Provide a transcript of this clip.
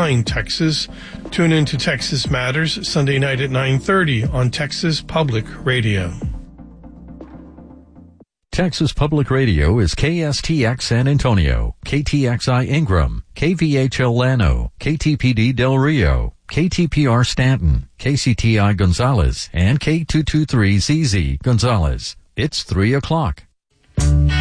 Klein, Texas. Tune in to Texas Matters Sunday night at 9:30 on Texas Public Radio. Texas Public Radio is KSTX San Antonio, KTXI Ingram, KVHL Llano, KTPD Del Rio, KTPR Stanton, KCTI Gonzales, and K223ZZ Gonzales. It's 3 o'clock.